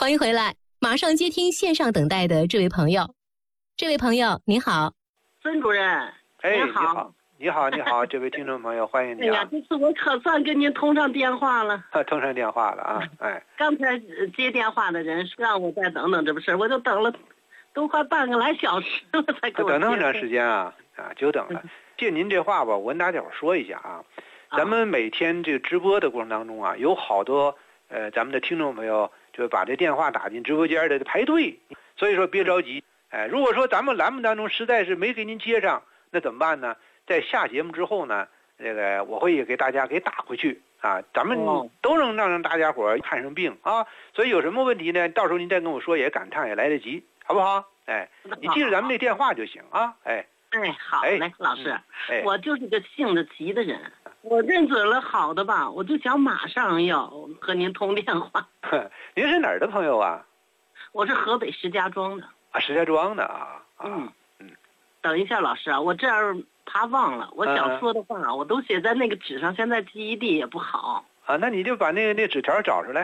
欢迎回来，马上接听线上等待的这位朋友。这位朋友您好。 孙主任， 哎， 你好， 你好，这位听众朋友，欢迎你啊！ 哎呀，这次我可算跟您通上电话了。 通上电话了啊！哎， 刚才接电话的人让我再等等，这不是，我就等了，都快半个来小时了才给我接。 等那么长时间啊？久等了。借您这话吧，我跟大家伙说一下啊，咱们每天这个直播的过程当中啊，有好多咱们的听众朋友就把这电话打进直播间的排队，所以说别着急。哎，如果说咱们栏目当中实在是没给您接上，那怎么办呢？在下节目之后呢，这个我会给大家给打回去啊，咱们都能让大家伙看上病啊。所以有什么问题呢？到时候您再跟我说，也赶趟也来得及，好不好？哎，你记着咱们那电话就行啊。哎， 好嘞，老师，我就是个性子急的人，我认准了好的吧，我就想马上要和您通电话。 您是哪儿的朋友啊？ 我是河北石家庄的。 啊，石家庄的啊。 等一下，老师啊，我这样怕忘了，我想说的话我都写在那个纸上，现在记忆力也不好啊。那你就把那纸条找出来。